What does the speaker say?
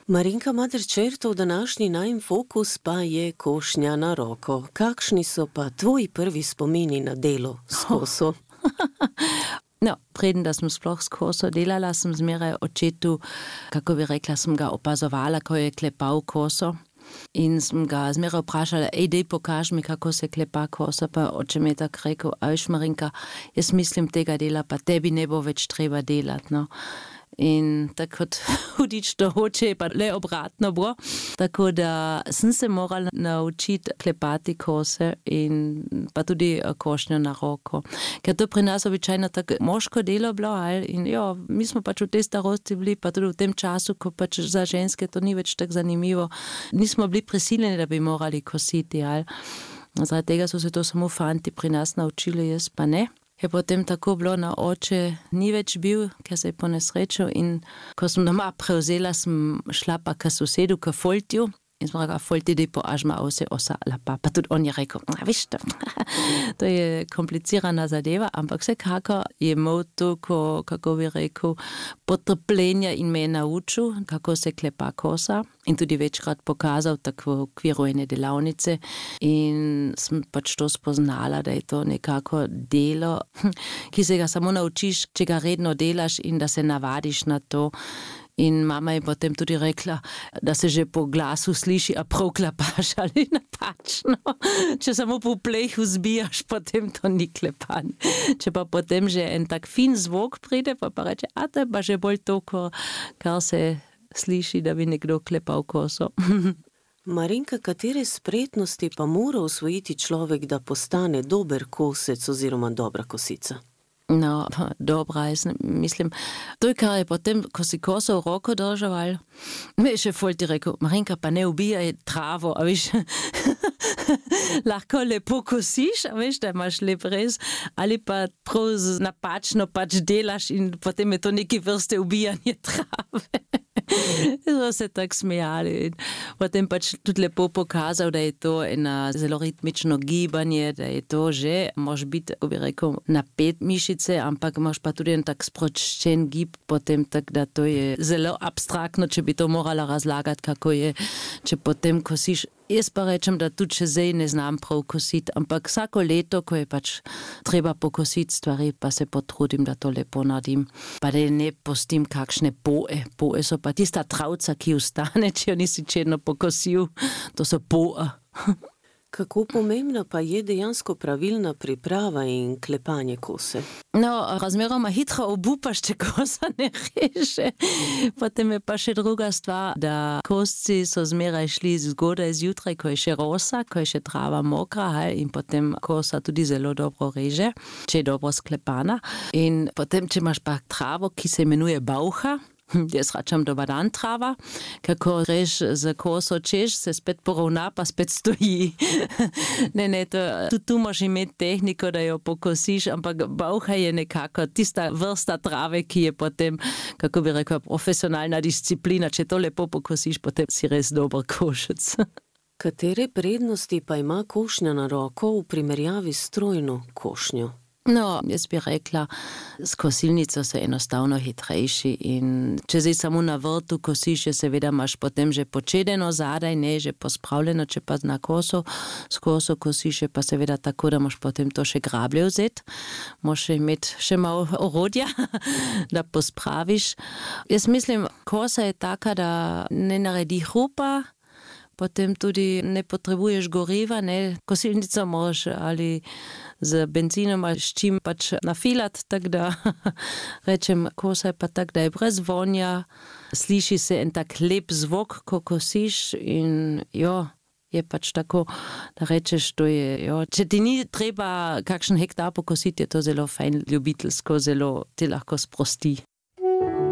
Marinka Maderčertov, današnji najin fokus pa je košnja na roko. Kakšni so pa tvoji prvi spomini na delo s koso? No, preden da sem sploh s koso delala, sem zmeraj očetu, kako bi rekla, sem ga opazovala, ko je klepal koso. In sem ga zmeraj vprašala, dej pokaž mi, kako se klepa kosa, pa oče mi je tak rekel, a veš Marinka, jaz mislim tega dela, pa tebi ne bo več treba delati, no. In tako kot hudič to hoče, pa le obratno bo. Tako da sem se morala naučiti klepati kose in pa tudi košnjo na roko. Ker to pri nas običajno tako moško delo bilo, in jo, mi smo pač v tej starosti bili, pa tudi v tem času, ko pač za ženske to ni več tako zanimivo. Nismo bili prisiljeni, da bi morali kositi, Zaradi tega so se to samo fanti pri nas naučili, jaz pa ne. Je potem tako bilo, na oče ni več bil, ker se je ponesrečil, in ko sem doma prevzela, sem šla pa k sosedu, k Foltju, in sem rekla, Folti, dej poažma ose osala, pa tudi on je rekel, viš to je komplicirana zadeva, ampak vsekako je imel toliko, kako bi rekel, potrpljenja in me je naučil, kako se klepa kosa, in tudi večkrat pokazal tako v okviru ene delavnice, in sem pač to spoznala, da je to nekako delo, ki se ga samo naučiš, če ga redno delaš in da se navadiš na to. In mama je potem tudi rekla, da se že po glasu sliši, a prav klepaš ali napačno. Če samo po plehu zbijaš, potem to ni klepanje. Če pa potem že en tak fin zvok pride, pa reče, a to je pa že bolj to, kar se sliši, da bi nekdo klepal koso. Marinka, katere spretnosti pa mora usvojiti človek, da postane dober kosec oziroma dobra kosica? No, dobra, jaz mislim, to je, kar je potem, ko si koso v roko držal, mi je še Folti rekel, Marinka, pa ne ubijaj travo, a viš, lahko lepo kosiš, a viš, da imaš lep rez, ali pa prav napačno pač delaš in potem je to neki vrste ubijanje trave. So se tako smejali in potem pač tudi lepo pokazal, da je to ena zelo ritmično gibanje, da je to že, mož biti, ko bi rekel, napet mišice, ampak imaš pa tudi en tak sproščen gib, potem tak, da to je zelo abstraktno, če bi to morala razlagati, kako je, če potem kosiš. Jaz pa rečem, da tudi še zdaj ne znam prav kositi, ampak vsako leto, ko je pač treba pokositi stvari, pa se potrudim, da to lepo naredim. Pa da ne pustim kakšne poe. Poe so pa tista travca, ki ostane, če jo nisi čedno pokosil. To so poe. Kako pomembna pa je dejansko pravilna priprava in klepanje kose? No, razmeroma hitro obupaš, če kosa ne reže. Potem je pa še druga stvar, da kosci so zmeraj šli zgodaj zjutraj, ko je še rosa, ko je še trava mokra, in potem kosa tudi zelo dobro reže, če je dobro sklepana. In potem, če imaš pa travo, ki se imenuje bauha, jaz račam dobar dan trava, kako reš za koso češ, se spet poravna, pa spet stoji. Ne, tudi tu moraš imeti tehniko, da jo pokosiš, ampak bauha je nekako tista vrsta trave, ki je potem, kako bi rekel, profesionalna disciplina. Če to lepo pokosiš, potem si res dober košec. Katere prednosti pa ima košnja na roko v primerjavi s strojno košnjo? No, jaz bi rekla, s kosilnico so enostavno hitrejši in če zdaj samo na vrtu kosiš, seveda imaš potem že počedeno zadaj, ne, že pospravljeno, če pa na koso, s koso kosiš, pa seveda tako, da moš potem to še grablje vzeti, moš imeti še malo orodja, da pospraviš. Jaz mislim, kosa je taka, da ne naredi hrupa, potem tudi ne potrebuješ goriva, ne, kosilnico moraš ali z benzinom ali s čim pač nafilati, tako da rečem, kosa je pa tak, da je brez vonja, sliši se en tak lep zvok, ko kosiš in je pač tako, da rečeš, to je, če ti ni treba kakšen hektar pokositi, je to zelo fajn, ljubiteljsko, zelo ti lahko sprosti.